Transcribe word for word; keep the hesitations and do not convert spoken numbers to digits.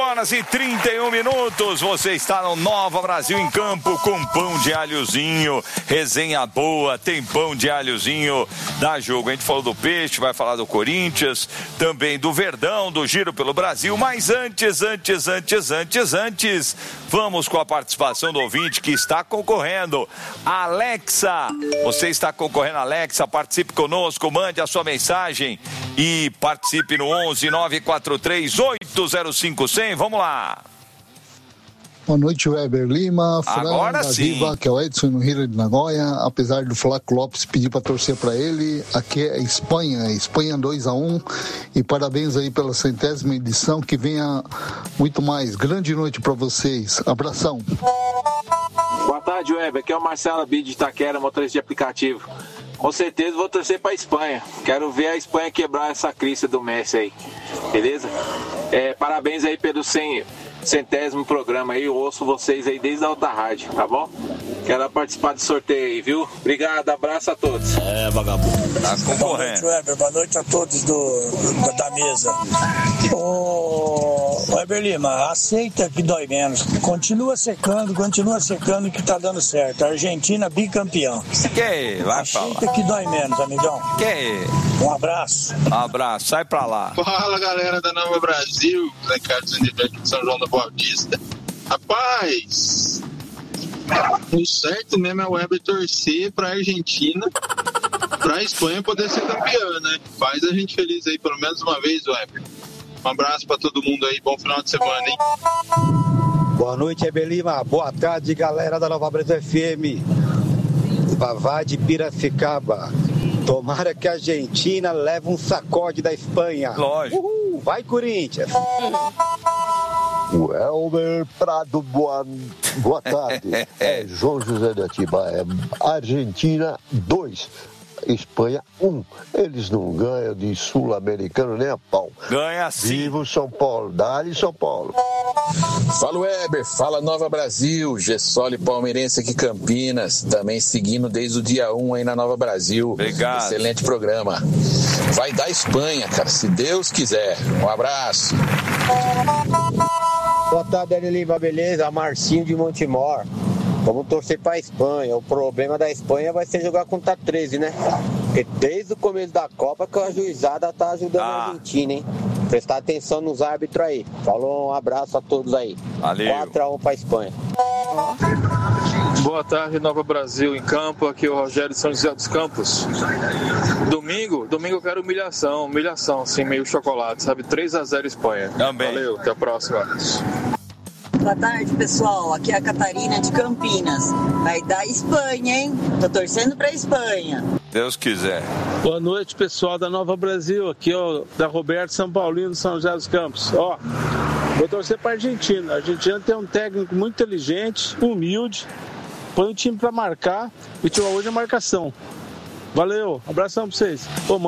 horas e trinta e um minutos. Você está no Nova Brasil em Campo com pão de alhozinho. Resenha boa, tem pão de alhozinho. Dá jogo. A gente falou do Peixe, vai falar do Corinthians, também do Verdão, do Giro pelo Brasil. Mas antes, antes, antes, antes, antes, vamos com a participação do ouvinte que está concorrendo. Alexa, você está concorrendo, Alexa. Participe conosco, mande a sua mensagem e participe no onze nove quatro três oito zero cinco zero zero. Vamos lá. Boa noite, Weber Lima. Agora Fran, sim. Viva, que é o Edson no Rio de Nagoya. Apesar do Flávio Lopes pedir para torcer para ele, aqui é Espanha, Espanha dois a um. E parabéns aí pela centésima edição, que venha muito mais. Grande noite para vocês. Abração. Boa tarde, Weber. Aqui é o Marcelo Abid de Itaquera, motorista de aplicativo. Com certeza vou torcer para a Espanha. Quero ver a Espanha quebrar essa crise do Messi aí. Beleza? É, parabéns aí pelo cem, centésimo programa aí. Eu ouço vocês aí desde a outra rádio, tá bom? Quero participar do sorteio aí, viu? Obrigado, abraço a todos. É, vagabundo. Tá concorrendo. Boa noite, Weber. Boa noite a todos do, da, da mesa. Ô, Weber Lima, aceita que dói menos. Continua secando, continua secando que tá dando certo. Argentina bicampeão. Que vai aceita falar. que dói menos, amigão. Que Um abraço. Um abraço, sai pra lá. Fala, galera da Nova Brasil, Zé Carlos aqui de São João da Boa Vista. Rapaz, o certo mesmo é o Weber torcer pra Argentina, pra Espanha poder ser campeã, né? Faz a gente feliz aí pelo menos uma vez, Weber. Um abraço pra todo mundo aí, bom final de semana, hein? Boa noite, Weber Lima. Boa tarde, galera da Nova Brasil F M. Vavá de Piracicaba. Tomara que a Argentina leve um sacode da Espanha. Lógico. Uhul, vai, Corinthians. Welber Prado, boa, boa tarde. É João José de Atibaia. Argentina dois, Espanha um. Eles não ganham de sul-americano nem a pau. Ganha sim. Viva o São Paulo. Dá-lhe São Paulo. Fala, Weber, fala Nova Brasil, Gessoli Palmeirense aqui Campinas, também seguindo desde o dia um aí na Nova Brasil. Obrigado. Excelente programa. Vai dar Espanha, cara, se Deus quiser. Um abraço. Boa tarde, Hélio Lima, beleza? Marcinho de Montemor. Vamos torcer para a Espanha. O problema da Espanha vai ser jogar contra treze, né? Porque desde o começo da Copa que a juizada tá ajudando ah. a Argentina, hein? Prestar atenção nos árbitros aí. Falou, um abraço a todos aí. Valeu. quatro a um para a Espanha. Boa tarde, Nova Brasil em campo. Aqui é o Rogério de São José dos Campos. Domingo, domingo eu quero humilhação, humilhação, assim, meio chocolate, sabe? três a zero Espanha. Também. Valeu, até a próxima. Boa tarde, pessoal. Aqui é a Catarina de Campinas. Vai dar Espanha, hein? Tô torcendo pra Espanha. Deus quiser. Boa noite, pessoal da Nova Brasil. Aqui é o da Roberto São Paulino, São José dos Campos. Ó, vou torcer pra Argentina. A Argentina tem um técnico muito inteligente, humilde. Põe o time pra marcar e tira hoje a marcação. Valeu, abração pra vocês. Ô,